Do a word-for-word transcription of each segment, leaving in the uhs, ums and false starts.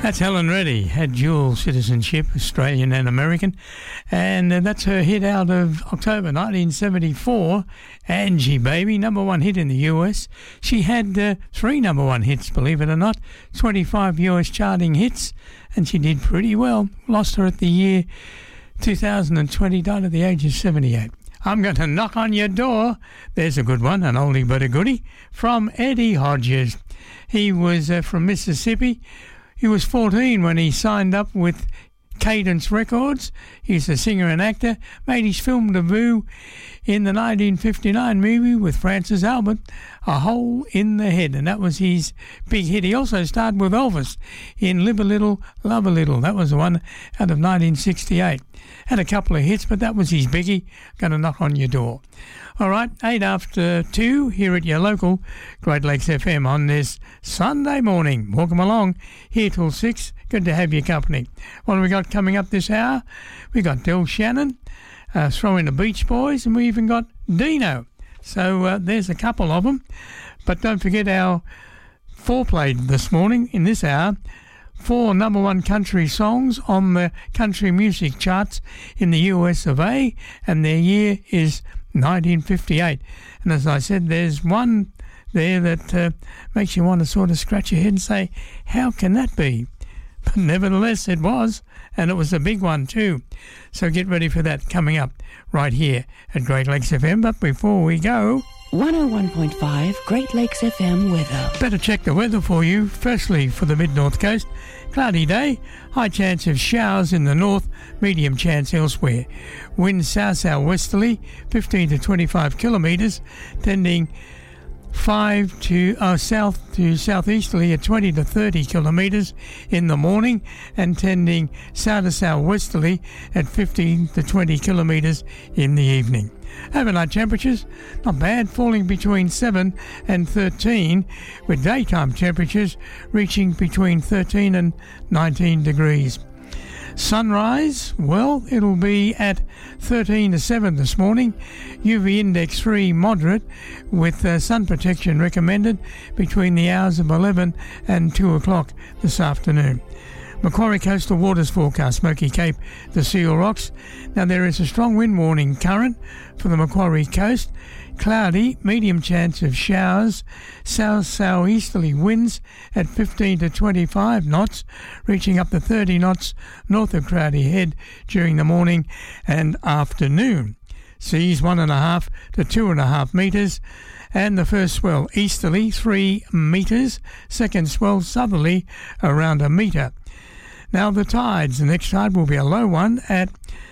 That's Helen Reddy, had dual citizenship, Australian and American, and uh, that's her hit out of October nineteen seventy-four, Angie Baby, number one hit in the U S. She had uh, three number one hits, believe it or not, twenty-five U S charting hits, and she did pretty well. Lost her at the year two thousand twenty, died at the age of seventy-eight. I'm going to knock on your door. There's a good one, an oldie but a goodie, from Eddie Hodges. He was uh, from Mississippi. He was fourteen when he signed up with Cadence Records. He's a singer and actor. Made his film debut in the nineteen fifty-nine movie with Francis Albert, A Hole in the Head, and that was his big hit. He also starred with Elvis in Live a Little, Love a Little. That was the one out of nineteen sixty-eight. Had a couple of hits, but that was his biggie. Gonna knock on your door. All right, eight after two here at your local Great Lakes F M on this Sunday morning. Welcome along here till six. Good to have your company. What have we got coming up this hour? We got Del Shannon, uh, throw in the Beach Boys, and we even got Dino. So uh, there's a couple of them. But don't forget our foreplay this morning in this hour. Four number one country songs on the country music charts in the U S of A, and their year is nineteen fifty-eight. And as I said, there's one there that uh, makes you want to sort of scratch your head and say, how can that be? But nevertheless, it was, and it was a big one too. So get ready for that coming up right here at Great Lakes F M. But before we go, one oh one point five Great Lakes F M weather. Better check the weather for you. Firstly, for the mid-north coast, cloudy day, high chance of showers in the north, medium chance elsewhere. Wind south-southwesterly, fifteen to twenty-five kilometres, tending five to uh, south to southeasterly at twenty to thirty kilometres in the morning, and tending south to southwesterly at fifteen to twenty kilometres in the evening. Overnight temperatures, not bad, falling between seven and thirteen, with daytime temperatures reaching between thirteen and nineteen degrees. Sunrise, well, it'll be at thirteen to seven this morning. U V index three moderate, with uh, sun protection recommended between the hours of eleven and two o'clock this afternoon. Macquarie Coastal Waters forecast, Smoky Cape to Seal Rocks. Now there is a strong wind warning current for the Macquarie Coast. Cloudy, medium chance of showers, south-southeasterly winds at fifteen to twenty-five knots, reaching up to thirty knots north of Crowdy Head during the morning and afternoon. Seas one and a half to two and a half metres, and the first swell easterly three metres, second swell southerly around a metre. Now the tides, the next tide will be a low one at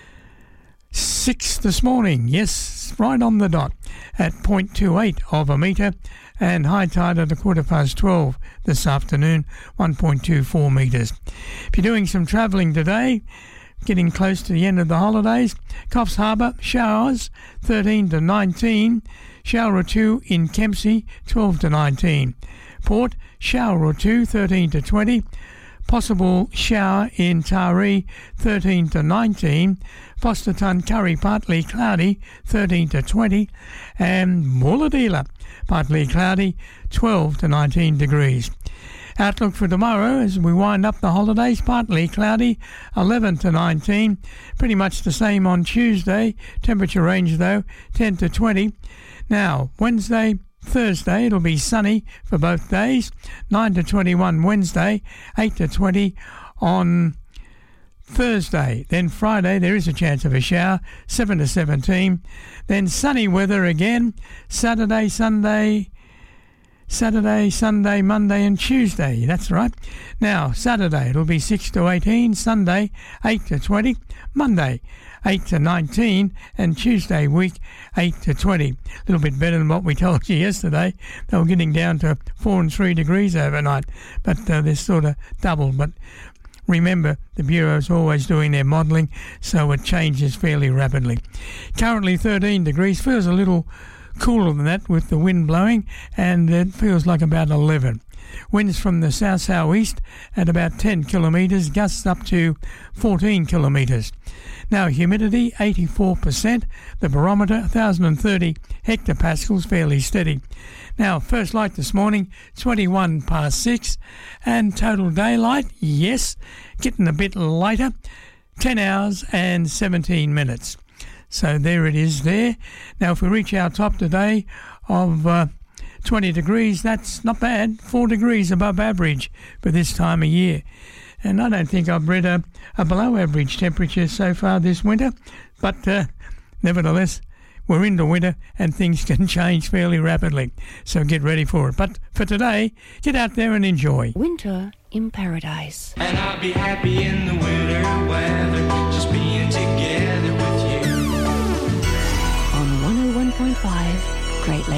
six this morning. Yes, right on the dot at zero point two eight of a metre, and high tide at a quarter past twelve this afternoon, one point two four metres. If you're doing some travelling today, getting close to the end of the holidays, Coffs Harbour, showers thirteen to nineteen, shower or two in Kempsey twelve to nineteen. Port, shower or two thirteen to twenty. Possible shower in Taree, thirteen to nineteen. Fosterton, Curry, partly cloudy, thirteen to twenty. And Woolloodeela, partly cloudy, twelve to nineteen degrees. Outlook for tomorrow as we wind up the holidays, partly cloudy, eleven to nineteen. Pretty much the same on Tuesday. Temperature range, though, ten to twenty. Now, Wednesday, Thursday, it'll be sunny for both days, nine to twenty-one Wednesday, eight to twenty on Thursday. Then Friday, there is a chance of a shower, seven to seventeen. Then sunny weather again, Saturday, Sunday, Saturday, Sunday, Monday and Tuesday. That's right. Now, Saturday, it'll be six to eighteen, Sunday, eight to twenty, Monday, eight to nineteen, and Tuesday week, eight to twenty. A little bit better than what we told you yesterday. They were getting down to four and three degrees overnight, but uh, they're sort of double. But remember, the Bureau's always doing their modelling, so it changes fairly rapidly. Currently thirteen degrees, feels a little cooler than that with the wind blowing, and it feels like about eleven. Winds from the south-southeast at about ten kilometres, gusts up to fourteen kilometres. Now humidity eighty-four percent, the barometer one thousand thirty hectopascals, fairly steady. Now first light this morning, twenty-one past six, and total daylight, yes, getting a bit later, ten hours and seventeen minutes. So there it is there. Now if we reach our top today of uh, twenty degrees, that's not bad, four degrees above average for this time of year. And I don't think I've read a, a below average temperature so far this winter, but uh, nevertheless, we're into winter and things can change fairly rapidly. So get ready for it. But for today, get out there and enjoy. Winter in Paradise. And I'll be happy in the winter weather, just being together with you. On one oh one point five Great Lakes.